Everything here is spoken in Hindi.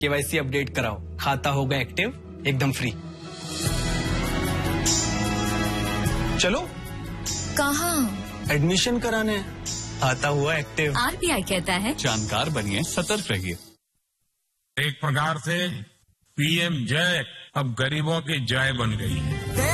केवाईसी अपडेट कराओ, खाता होगा एक्टिव, एकदम फ्री। चलो। कहाँ? एडमिशन कराने। खाता हुआ एक्टिव। आरबीआई कहता है जानकार बनिए, सतर्क रहिए। एक प्रकार से पीएम जय अब गरीबों की जय बन गई है।